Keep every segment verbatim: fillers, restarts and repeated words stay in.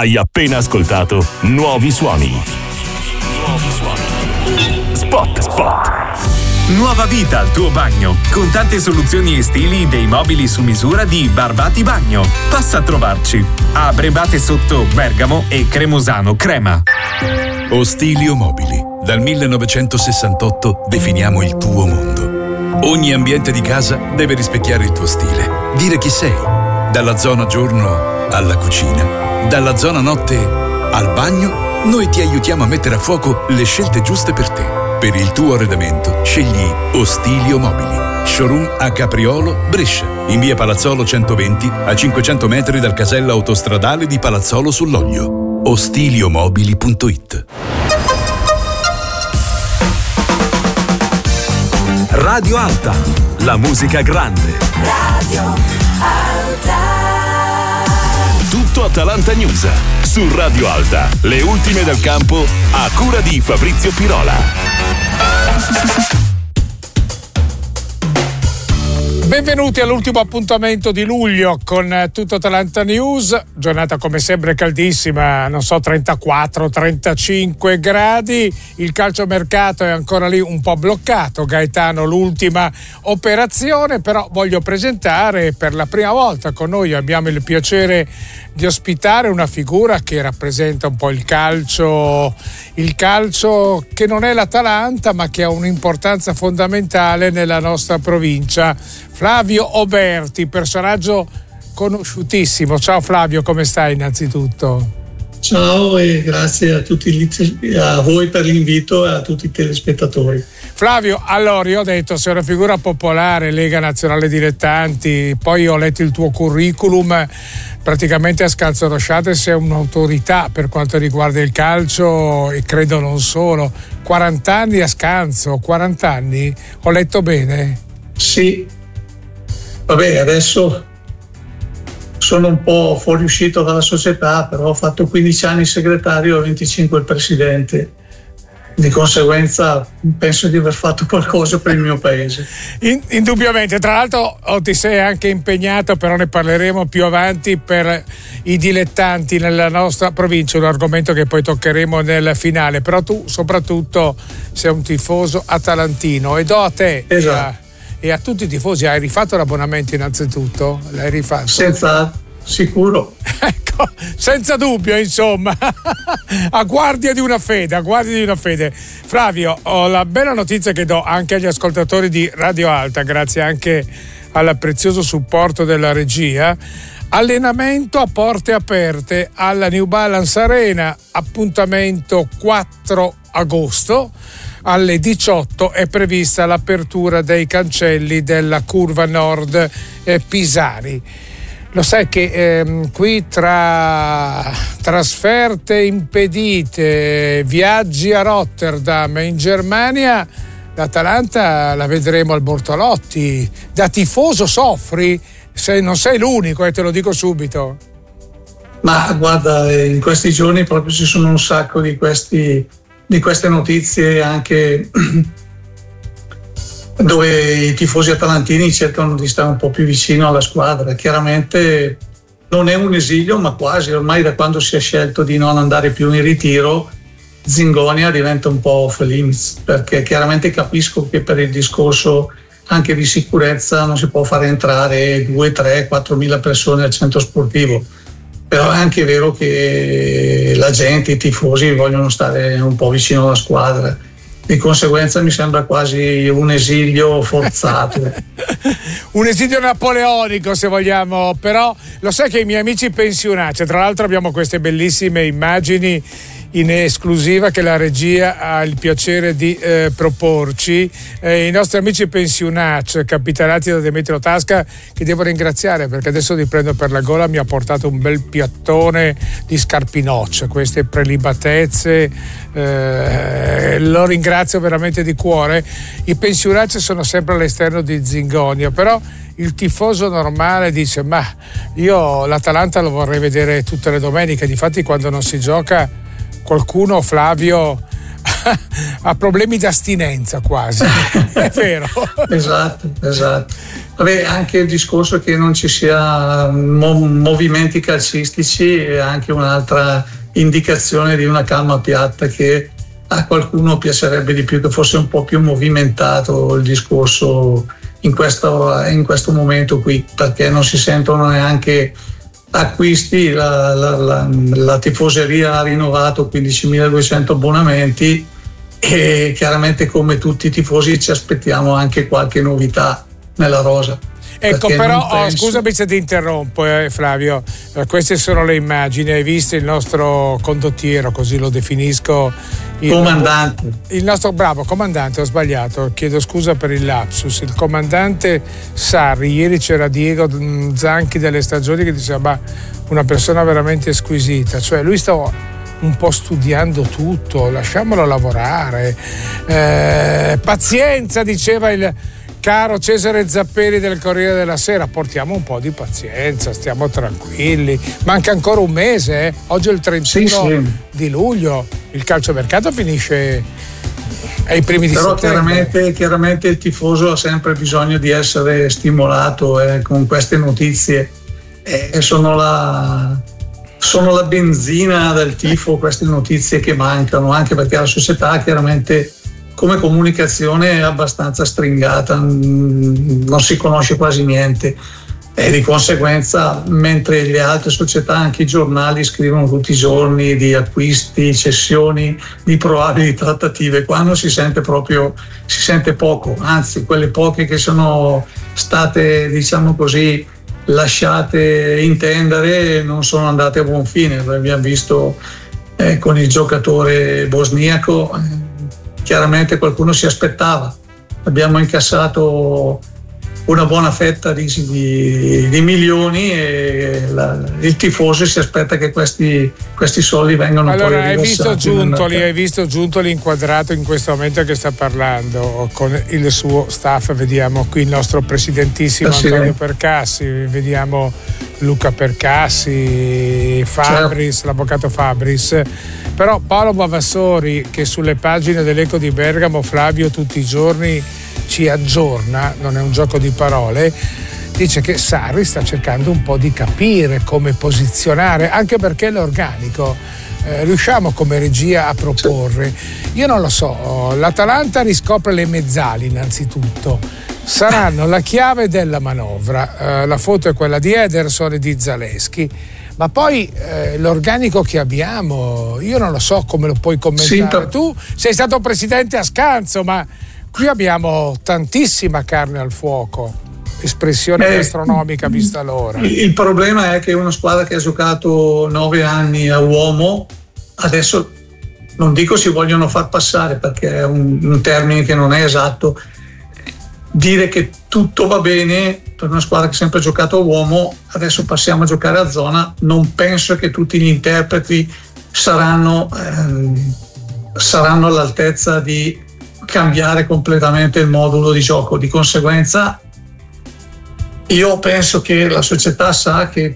Hai appena ascoltato Nuovi Suoni. Nuovi Suoni. Spot, spot. Nuova vita al tuo bagno, con tante soluzioni e stili dei mobili su misura di Barbati Bagno. Passa a trovarci a Brebate Sotto Bergamo e Cremosano Crema. Ostilio Mobili. Dal millenovecentosessantotto definiamo il tuo mondo. Ogni ambiente di casa deve rispecchiare il tuo stile, dire chi sei. Dalla zona giorno alla cucina, dalla zona notte al bagno, noi ti aiutiamo a mettere a fuoco le scelte giuste per te. Per il tuo arredamento scegli Ostilio Mobili. Showroom a Capriolo, Brescia, in via Palazzolo centoventi, a cinquecento metri dal casello autostradale di Palazzolo sull'Oglio. ostilio-mobili punto it. Radio Alta, la musica grande. Radio Alta. Tutto Atalanta News su Radio Alta. Le ultime del campo a cura di Fabrizio Pirola. Benvenuti all'ultimo appuntamento di luglio con Tutto Atalanta News, giornata come sempre caldissima, non so, trentaquattro trentacinque gradi, il calciomercato è ancora lì un po' bloccato. Gaetano l'ultima operazione, però voglio presentare per la prima volta con noi, abbiamo il piacere di ospitare una figura che rappresenta un po' il calcio, il calcio che non è l'Atalanta ma che ha un'importanza fondamentale nella nostra provincia. Flavio Oberti, personaggio conosciutissimo. Ciao Flavio, come stai innanzitutto? Ciao e grazie a tutti, a voi per l'invito e a tutti i telespettatori. Flavio, allora io ho detto sei una figura popolare, Lega Nazionale Dilettanti, poi ho letto il tuo curriculum, praticamente a scalzo rovesciate sei un'autorità per quanto riguarda il calcio e credo non solo. quaranta anni a scanso, quaranta anni? Ho letto bene? Sì, vabbè, adesso sono un po' fuoriuscito dalla società, però ho fatto quindici anni segretario e venticinque il presidente. Di conseguenza penso di aver fatto qualcosa per il mio paese. In, indubbiamente, tra l'altro oh, ti sei anche impegnato, però ne parleremo più avanti, per i dilettanti nella nostra provincia, un argomento che poi toccheremo nel finale, però tu soprattutto sei un tifoso atalantino e do a te esatto. e, a, e a tutti i tifosi, hai rifatto l'abbonamento innanzitutto? L'hai rifatto? Senza sicuro. Ecco, senza dubbio, insomma, a guardia di una fede, a guardia di una fede. Flavio, ho la bella notizia che do anche agli ascoltatori di Radio Alta, grazie anche al prezioso supporto della regia. Allenamento a porte aperte alla New Balance Arena, appuntamento quattro agosto. Alle diciotto è prevista l'apertura dei cancelli della curva nord eh, Pisani. Lo sai che ehm, qui tra trasferte impedite, viaggi a Rotterdam e in Germania, l'Atalanta la vedremo al Bortolotti. Da tifoso soffri? Se non sei l'unico, e te lo dico subito. Ma guarda, in questi giorni proprio ci sono un sacco di, questi, di queste notizie anche dove i tifosi atalantini cercano di stare un po' più vicino alla squadra. Chiaramente non è un esilio, ma quasi, ormai da quando si è scelto di non andare più in ritiro, Zingonia diventa un po' off limits, perché chiaramente capisco che per il discorso anche di sicurezza non si può fare entrare due, tre, quattromila persone al centro sportivo, però è anche vero che la gente, i tifosi vogliono stare un po' vicino alla squadra. Di conseguenza mi sembra quasi un esilio forzato. Un esilio napoleonico, se vogliamo, però lo sai che i miei amici pensionati, tra l'altro abbiamo queste bellissime immagini in esclusiva che la regia ha il piacere di eh, proporci, eh, i nostri amici pensionati capitanati da Demetrio Tasca, che devo ringraziare perché adesso li prendo per la gola, mi ha portato un bel piattone di scarpinocce, queste prelibatezze, eh, lo ringrazio veramente di cuore. I pensionati sono sempre all'esterno di Zingonia, però il tifoso normale dice ma io l'Atalanta lo vorrei vedere tutte le domeniche, difatti quando non si gioca qualcuno, Flavio, ha problemi d'astinenza quasi, è vero? Esatto, esatto. Vabbè, anche il discorso che non ci sia mo- movimenti calcistici è anche un'altra indicazione di una calma piatta che a qualcuno piacerebbe di più che fosse un po' più movimentato il discorso in questo, in questo momento qui, perché non si sentono neanche acquisti, la, la, la, la tifoseria ha rinnovato quindicimiladuecento abbonamenti e chiaramente come tutti i tifosi ci aspettiamo anche qualche novità nella rosa. Ecco, però penso... oh, scusami se ti interrompo, eh, Flavio, eh, queste sono le immagini, hai visto il nostro condottiero, così lo definisco, il comandante, il nostro bravo comandante, ho sbagliato, chiedo scusa per il lapsus, il comandante Sarri. Ieri c'era Diego Zanchi delle Stagioni che diceva ma una persona veramente squisita, cioè lui stava un po' studiando tutto, lasciamolo lavorare, eh, pazienza, diceva il caro Cesare Zapperi del Corriere della Sera, portiamo un po' di pazienza, stiamo tranquilli, manca ancora un mese, eh? Oggi è il trentuno sì, sì. di luglio, il calciomercato finisce ai primi di però settembre. Chiaramente, chiaramente il tifoso ha sempre bisogno di essere stimolato eh, con queste notizie e eh, sono la, sono la benzina del tifo queste notizie che mancano, anche perché la società chiaramente come comunicazione è abbastanza stringata, non si conosce quasi niente e di conseguenza mentre le altre società, anche i giornali, scrivono tutti i giorni di acquisti, cessioni, di probabili trattative, qua non si sente proprio, si sente poco, anzi quelle poche che sono state, diciamo così, lasciate intendere non sono andate a buon fine. Abbiamo visto eh, con il giocatore bosniaco, eh, chiaramente qualcuno si aspettava, abbiamo incassato una buona fetta di, di, di milioni e la, il tifoso si aspetta che questi, questi soldi vengano allora, poi riversati. Allora hai visto Giuntoli, hai visto Giuntoli inquadrato in questo momento che sta parlando con il suo staff, vediamo qui il nostro presidentissimo Presidente. Antonio Percassi, vediamo Luca Percassi, Fabris, certo. L'avvocato Fabris. Però Paolo Bavassori, che sulle pagine dell'Eco di Bergamo, Flavio, tutti i giorni ci aggiorna, non è un gioco di parole, dice che Sarri sta cercando un po' di capire come posizionare, anche perché l'organico eh, riusciamo come regia a proporre. Io non lo so, l'Atalanta riscopre le mezzali innanzitutto, saranno la chiave della manovra, eh, la foto è quella di Ederson e di Zaleschi. Ma poi eh, l'organico che abbiamo, io non lo so come lo puoi commentare. Sì, tu sei stato presidente a Scanzo, ma qui abbiamo tantissima carne al fuoco, espressione eh, gastronomica vista l'ora. Il, il problema è che una squadra che ha giocato nove anni a uomo, adesso non dico si vogliono far passare perché è un, un termine che non è esatto, dire che tutto va bene per una squadra che ha sempre giocato a uomo, adesso passiamo a giocare a zona, non penso che tutti gli interpreti saranno, ehm, saranno all'altezza di cambiare completamente il modulo di gioco. Di conseguenza io penso che la società sa che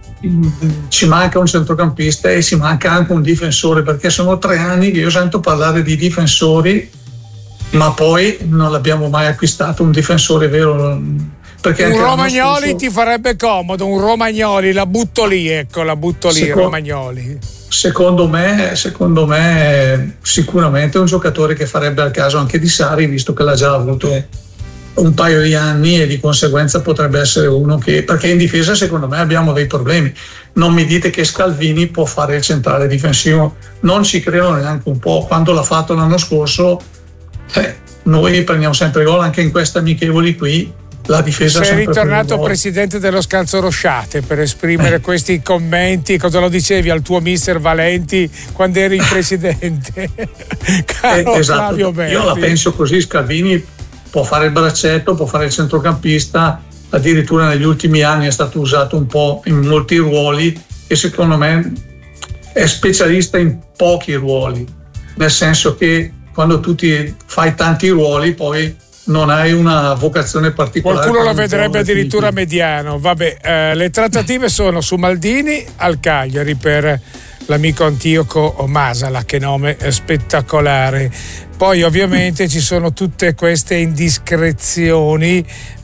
ci manca un centrocampista e ci manca anche un difensore, perché sono tre anni che io sento parlare di difensori ma poi non l'abbiamo mai acquistato un difensore vero, perché un anche Romagnoli stesso... ti farebbe comodo, un Romagnoli, la butto lì, ecco, la butto lì, secondo, Romagnoli. Secondo me, secondo me sicuramente è un giocatore che farebbe al caso anche di Sarri, visto che l'ha già avuto un paio di anni e di conseguenza potrebbe essere uno che, perché in difesa secondo me abbiamo dei problemi. Non mi dite che Scalvini può fare il centrale difensivo, non ci credo neanche un po'. Quando l'ha fatto l'anno scorso Eh, noi prendiamo sempre gol anche in queste amichevoli qui, la difesa sei sempre ritornato presidente dello Scalzo Rosciate per esprimere eh. questi commenti. Cosa lo dicevi al tuo mister Valenti quando eri il presidente? Caro eh, esatto. Flavio Berti. Io la penso così, Scalvini può fare il braccetto, può fare il centrocampista, addirittura negli ultimi anni è stato usato un po' in molti ruoli e secondo me è specialista in pochi ruoli, nel senso che quando tu ti fai tanti ruoli poi non hai una vocazione particolare. Qualcuno lo vedrebbe addirittura tipi. mediano. Vabbè, eh, le trattative sono su Maldini al Cagliari per l'amico Antioco Masala, che nome spettacolare. Poi ovviamente ci sono tutte queste indiscrezioni,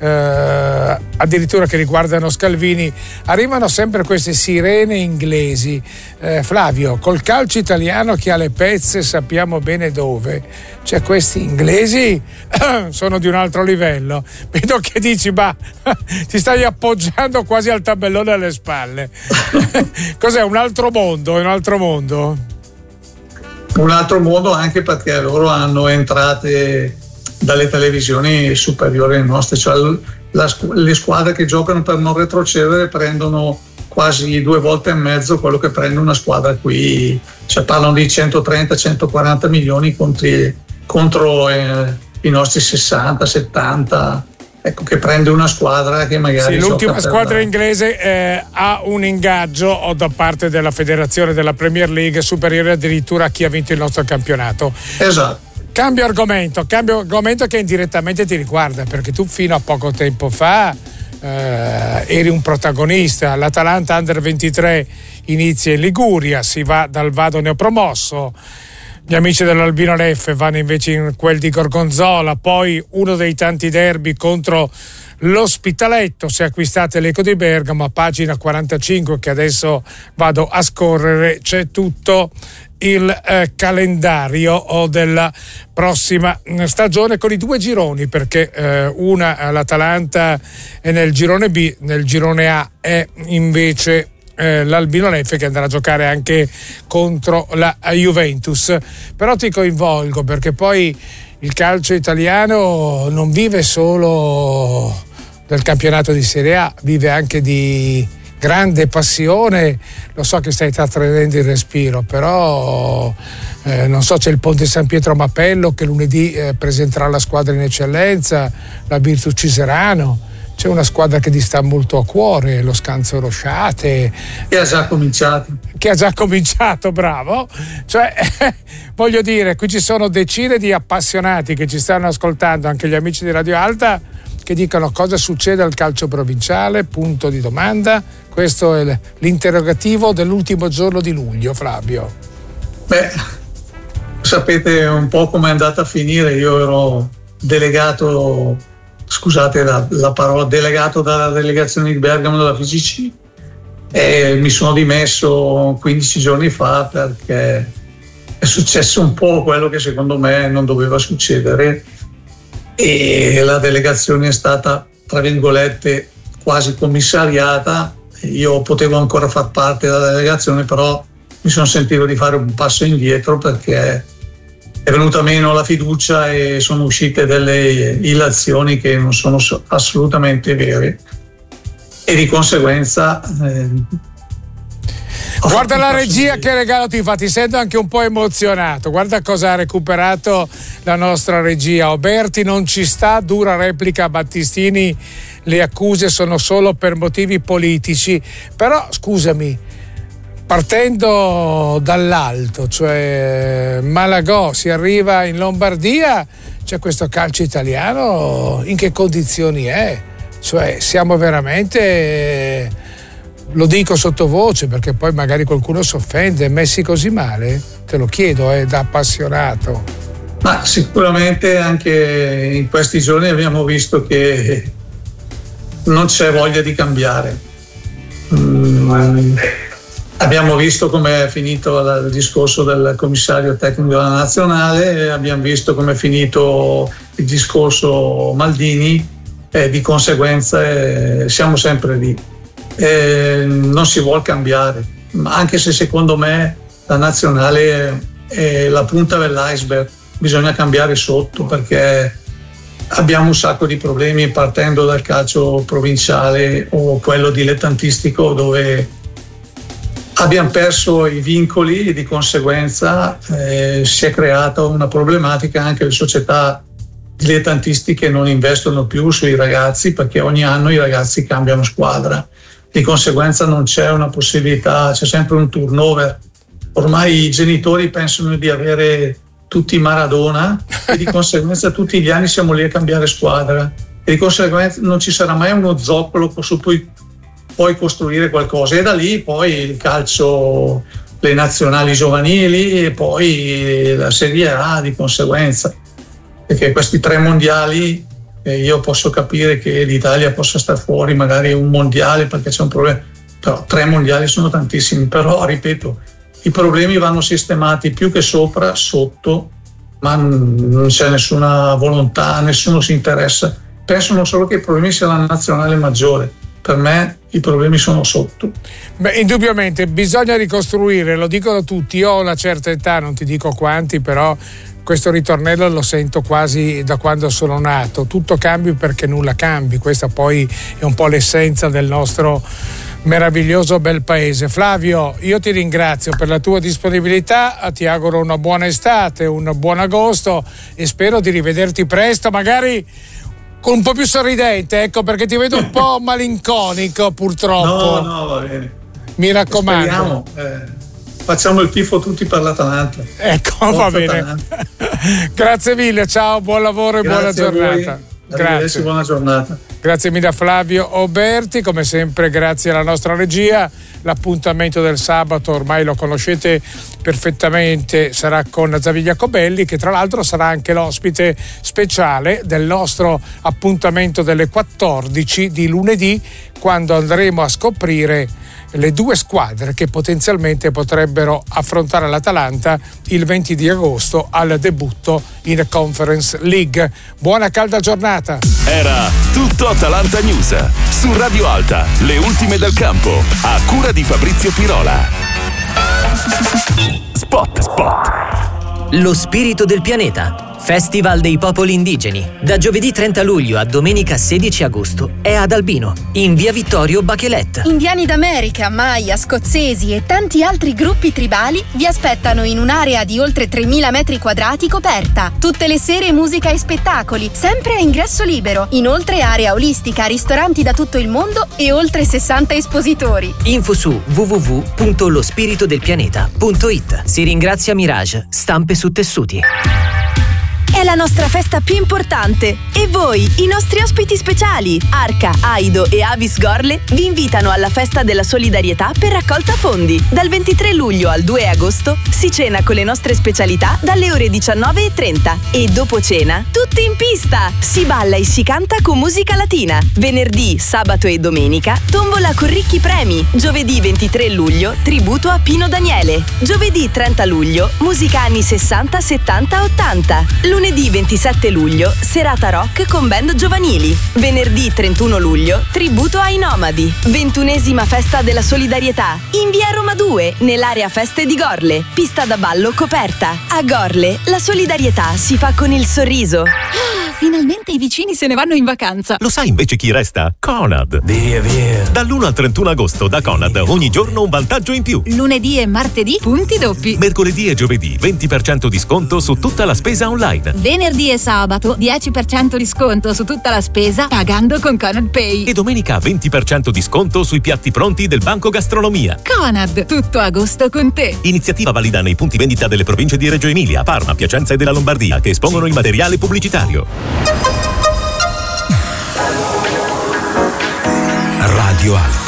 eh, addirittura che riguardano Scalvini. Arrivano sempre queste sirene inglesi. Eh, Flavio, col calcio italiano che ha le pezze sappiamo bene dove, cioè questi inglesi sono di un altro livello. Vedo che dici, ma ti stai appoggiando quasi al tabellone alle spalle. Cos'è, un altro mondo? Un altro mondo? Un altro modo, anche perché loro hanno entrate dalle televisioni superiori alle nostre, cioè la, le squadre che giocano per non retrocedere prendono quasi due volte e mezzo quello che prende una squadra qui, cioè parlano di centotrenta centoquaranta milioni contro, contro eh, i nostri sessanta settanta, ecco, che prende una squadra che magari sì, l'ultima squadra la... inglese eh, ha un ingaggio da parte della federazione della Premier League superiore addirittura a chi ha vinto il nostro campionato. Esatto. Cambio argomento, cambio argomento che indirettamente ti riguarda, perché tu fino a poco tempo fa eh, eri un protagonista. L'Atalanta Under ventitré inizia in Liguria, si va dal Vado neopromosso. Gli amici dell'Albino Leffe vanno invece in quel di Gorgonzola, poi uno dei tanti derby contro l'Ospitaletto. Se acquistate l'Eco di Bergamo, a pagina quarantacinque, che adesso vado a scorrere, c'è tutto il eh, calendario della prossima stagione con i due gironi, perché eh, una, l'Atalanta è nel girone B, nel girone A è invece Eh, l'Albino Leffe, che andrà a giocare anche contro la Juventus. Però ti coinvolgo perché poi il calcio italiano non vive solo del campionato di Serie A, vive anche di grande passione. Lo so che stai trattenendo il respiro, però eh, non so, c'è il Ponte San Pietro Mapello che lunedì eh, presenterà la squadra in eccellenza, la Virtus Ciserano. C'è una squadra che ti sta molto a cuore, lo Scanzo Rosciate. Che ha già cominciato. Che ha già cominciato, bravo. Cioè, voglio dire, qui ci sono decine di appassionati che ci stanno ascoltando, anche gli amici di Radio Alta, che dicono cosa succede al calcio provinciale, punto di domanda. Questo è l'interrogativo dell'ultimo giorno di luglio, Flavio. Beh, sapete un po' come è andata a finire. Io ero delegato... scusate la, la parola, delegato dalla delegazione di Bergamo della F I G C, e mi sono dimesso quindici giorni fa perché è successo un po' quello che secondo me non doveva succedere e la delegazione è stata, tra virgolette, quasi commissariata. Io potevo ancora far parte della delegazione, però mi sono sentito di fare un passo indietro perché è venuta meno la fiducia e sono uscite delle illazioni che non sono assolutamente vere, e di conseguenza eh, guarda la regia che regalo ti fa, ti sento anche un po' emozionato. Guarda cosa ha recuperato la nostra regia. Oberti non ci sta, dura replica a Battistini, le accuse sono solo per motivi politici. Però scusami, partendo dall'alto, cioè Malagò, si arriva in Lombardia, c'è questo calcio italiano, in che condizioni è? Cioè siamo veramente, lo dico sottovoce perché poi magari qualcuno si offende, messi così male? Te lo chiedo, eh, da appassionato. Ma sicuramente anche in questi giorni abbiamo visto che non c'è voglia di cambiare. Mm. Abbiamo visto come è finito il discorso del commissario tecnico della nazionale, abbiamo visto come è finito il discorso Maldini e di conseguenza eh, siamo sempre lì. Eh, non si vuol cambiare, anche se secondo me la nazionale è la punta dell'iceberg, bisogna cambiare sotto perché abbiamo un sacco di problemi partendo dal calcio provinciale o quello dilettantistico, dove abbiamo perso i vincoli e di conseguenza eh, si è creata una problematica. Anche le società dilettantistiche non investono più sui ragazzi perché ogni anno i ragazzi cambiano squadra, di conseguenza non c'è una possibilità, c'è sempre un turnover. Ormai i genitori pensano di avere tutti Maradona e di conseguenza tutti gli anni siamo lì a cambiare squadra e di conseguenza non ci sarà mai uno zoccolo su cui puoi costruire qualcosa, e da lì poi il calcio le nazionali giovanili e poi la Serie A di conseguenza, perché questi tre mondiali eh, io posso capire che l'Italia possa star fuori magari un mondiale perché c'è un problema, però tre mondiali sono tantissimi, però ripeto, i problemi vanno sistemati più che sopra, sotto, ma non c'è nessuna volontà, nessuno si interessa, pensano solo che i problemi sia la nazionale maggiore. Per me i problemi sono sotto. Beh, indubbiamente bisogna ricostruire, lo dicono tutti. Io ho una certa età, non ti dico quanti, però questo ritornello lo sento quasi da quando sono nato. Tutto cambi perché nulla cambi. Questa poi è un po' l'essenza del nostro meraviglioso bel paese. Flavio, io ti ringrazio per la tua disponibilità, ti auguro una buona estate, un buon agosto e spero di rivederti presto, magari con un po' più sorridente, ecco, perché ti vedo un po' malinconico purtroppo. No, no, va bene. Mi raccomando. Speriamo, eh, facciamo il tifo tutti per l'Atalanta. Ecco, Forza va bene. Atalanta. Grazie mille, ciao, buon lavoro e Grazie buona giornata. Grazie, buona giornata. Grazie mille a Flavio Oberti, come sempre grazie alla nostra regia. L'appuntamento del sabato ormai lo conoscete perfettamente, sarà con Zaviglia Cobelli, che tra l'altro sarà anche l'ospite speciale del nostro appuntamento delle quattordici di lunedì, quando andremo a scoprire le due squadre che potenzialmente potrebbero affrontare l'Atalanta il venti di agosto al debutto in Conference League. Buona calda giornata. Era tutto Atalanta News su Radio Alta, le ultime del campo, a cura di Fabrizio Pirola. Spot, spot. Lo spirito del pianeta. Festival dei popoli indigeni. Da giovedì trenta luglio a domenica sedici agosto è ad Albino, in via Vittorio Bachelet. Indiani d'America, Maya, scozzesi e tanti altri gruppi tribali vi aspettano in un'area di oltre tremila metri quadrati coperta. Tutte le sere musica e spettacoli, sempre a ingresso libero. Inoltre area olistica, ristoranti da tutto il mondo e oltre sessanta espositori. Info su w w w punto lo spirito del pianeta punto i t. Si ringrazia Mirage, stampe su tessuti. È la nostra festa più importante e voi, i nostri ospiti speciali, Arca, Aido e Avis Gorle, vi invitano alla festa della solidarietà per raccolta fondi. Dal ventitré luglio al due agosto si cena con le nostre specialità dalle ore diciannove e trenta e dopo cena tutti in pista. Si balla e si canta con musica latina. Venerdì, sabato e domenica tombola con ricchi premi. Giovedì ventitré luglio tributo a Pino Daniele. Giovedì trenta luglio musica anni sessanta, settanta, ottanta. Lunedì ventisette luglio, serata rock con band giovanili. Venerdì trentuno luglio, tributo ai Nomadi. ventunesima festa della solidarietà, in via Roma due, nell'area feste di Gorle. Pista da ballo coperta. A Gorle, la solidarietà si fa con il sorriso. Finalmente i vicini se ne vanno in vacanza. Lo sai invece chi resta? Conad. Via via. Dall'uno al trentuno agosto da Conad ogni giorno un vantaggio in più. Lunedì e martedì punti doppi. Mercoledì e giovedì venti per cento di sconto su tutta la spesa online. Venerdì e sabato dieci per cento di sconto su tutta la spesa pagando con Conad Pay. E domenica venti per cento di sconto sui piatti pronti del Banco Gastronomia. Conad, tutto agosto con te. Iniziativa valida nei punti vendita delle province di Reggio Emilia, Parma, Piacenza e della Lombardia, che espongono il materiale pubblicitario. Radio Alta.